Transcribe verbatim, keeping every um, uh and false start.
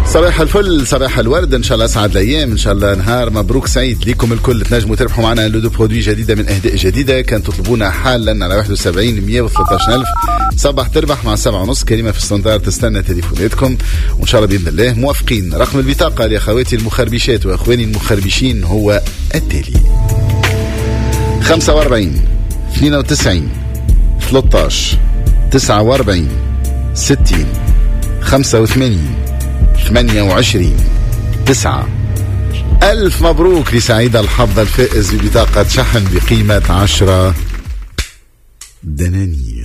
صباح الفل، صباح الورد، ان شاء الله اسعد الايام، ان شاء الله نهار مبروك سعيد لكم الكل. تنجموا تربحوا معنا لودو برودوي جديده من اهداء جديده، كان تطلبونا حالا على واحد وسبعين مية وثلاثة ألف. صباح تربح مع سبعة ونص، كريمه في الستاندار تستنى تليفوناتكم، وان شاء الله باذن الله موافقين. رقم البطاقه لاخواتي المخربشات واخواني المخربشين هو التالي: خمسة وأربعين اثنين وتسعين ثلاثة عشر تسعة وأربعين ستين خمسة وثمانين ثمانية وعشرين تسعة. ألف مبروك لسعيد الحظ الفائز ببطاقة شحن بقيمة عشرة دنانير.